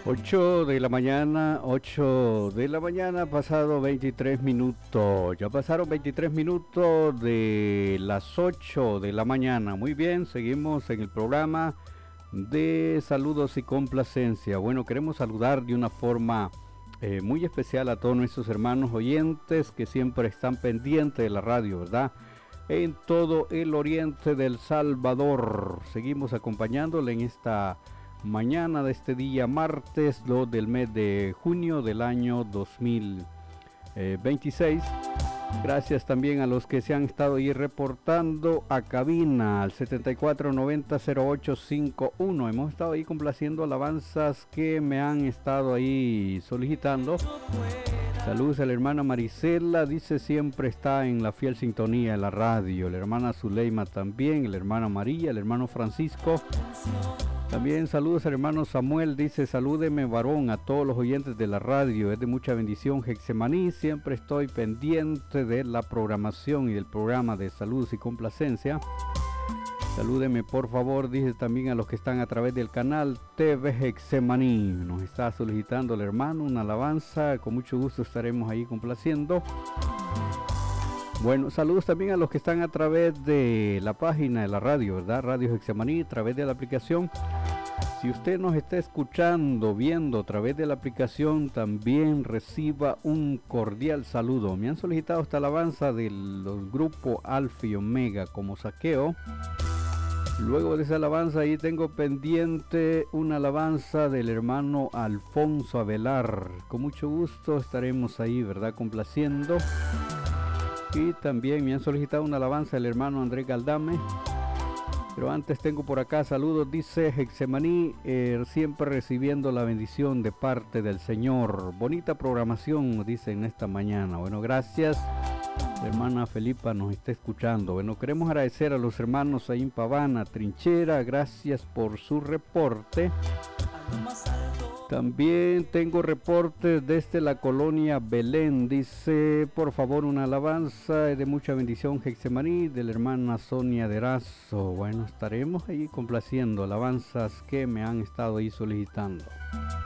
8 de la mañana, 8 de la mañana, pasado 23 minutos. Ya pasaron 23 minutos de las 8 de la mañana. Muy bien, seguimos en el programa de saludos y complacencia. Bueno, queremos saludar de una forma muy especial a todos nuestros hermanos oyentes que siempre están pendientes de la radio, ¿verdad? En todo el oriente del Salvador. Seguimos acompañándole en esta mañana de este día martes 2 del mes de junio del año 2026. Gracias también a los que se han estado ahí reportando a cabina al 74900851. Hemos estado ahí complaciendo alabanzas que me han estado ahí solicitando. Saludos a la hermana Marisela, dice siempre está en la fiel sintonía de la radio. La hermana Zuleima también, la hermana María, el hermano Francisco. También saludos al hermano Samuel, dice salúdeme varón a todos los oyentes de la radio, es de mucha bendición Getsemaní, siempre estoy pendiente de la programación y del programa de saludos y complacencia. Salúdeme por favor, dice también a los que están a través del canal TV Getsemaní, nos está solicitando el hermano una alabanza, con mucho gusto estaremos ahí complaciendo. Bueno, saludos también a los que están a través de la página de la radio, ¿verdad? Radio Getsemaní, a través de la aplicación. Si usted nos está escuchando, viendo a través de la aplicación, también reciba un cordial saludo. Me han solicitado esta alabanza del grupo Alfa y Omega como saqueo. Luego de esa alabanza ahí tengo pendiente una alabanza del hermano Alfonso Avelar. Con mucho gusto estaremos ahí, ¿verdad? Complaciendo. Y también me han solicitado una alabanza del hermano Andrés Galdame. Pero antes tengo por acá saludos, dice Getsemaní, siempre recibiendo la bendición de parte del Señor. Bonita programación, nos dice en esta mañana. Bueno, gracias. La hermana Felipa nos está escuchando. Bueno, queremos agradecer a los hermanos ahí en Pavana, Trinchera, gracias por su reporte. También tengo reportes desde la colonia Belén, dice por favor una alabanza de mucha bendición Getsemaní de la hermana Sonia Derazo. Bueno, estaremos ahí complaciendo alabanzas que me han estado ahí solicitando.